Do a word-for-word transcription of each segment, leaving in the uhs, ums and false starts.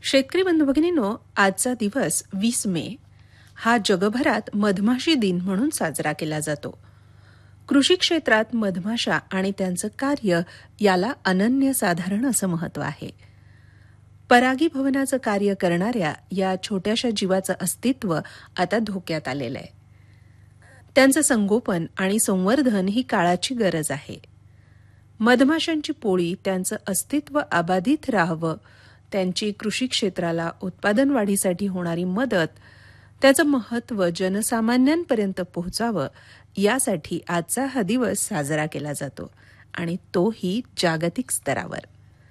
शेतकरी बंधू भगिनींनो, आजचा दिवस वीस मे हा जगभरात मधमाशी दिन म्हणून साजरा केला जातो. कृषी क्षेत्रात मधमाशा आणि त्यांचं कार्य याला अनन्यसाधारण असं महत्त्व आहे. परागीभवनाचं कार्य करणाऱ्या या छोट्याशा जीवाचं अस्तित्व आता धोक्यात आलेलं आहे. त्यांचं संगोपन आणि संवर्धन ही काळाची गरज आहे. मधमाशांची पोळी त्यांचं अस्तित्व अबाधित राहावं, त्यांची कृषी क्षेत्राला उत्पादन वाढीसाठी होणारी मदत, त्याचं महत्त्व जनसामान्यांपर्यंत पोहोचावं यासाठी आजचा हा दिवस साजरा केला जातो आणि तोही जागतिक स्तरावर.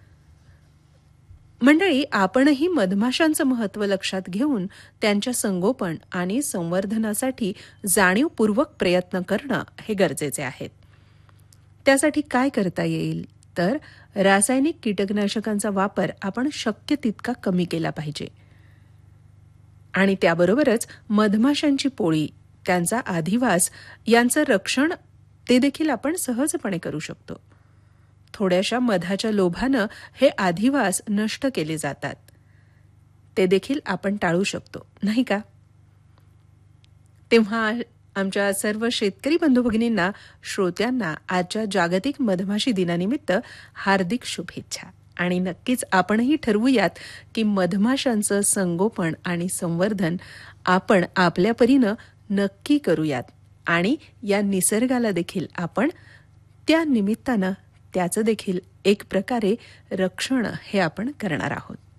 मंडळी, आपणही मधमाशांचं महत्त्व लक्षात घेऊन त्यांच्या संगोपन आणि संवर्धनासाठी जाणीवपूर्वक प्रयत्न करणं हे गरजेचे आहेत. त्यासाठी काय करता येईल तर रासायनिक कीटकनाशकांचा वापर आपण शक्य तितका कमी केला पाहिजे आणि त्याबरोबरच मधमाशांची पोळी, त्यांचा अधिवास यांचं रक्षण ते देखील आपण सहजपणे करू शकतो. थोड्याशा मधाच्या लोभानं हे अधिवास नष्ट केले जातात, ते देखील आपण टाळू शकतो, नाही का? तेव्हा आमच्या सर्व शेतकरी बंधू भगिनींना, श्रोत्यांना आजच्या जागतिक मधमाशी दिनानिमित्त हार्दिक शुभेच्छा. आणि नक्कीच आपणही ठरवूयात की मधमाशांचं संगोपन आणि संवर्धन आपण आपल्या परीनं नक्की करूयात आणि या निसर्गाला देखील आपण त्या निमित्तानं त्याचं देखील एक प्रकारे रक्षण हे आपण करणार आहोत.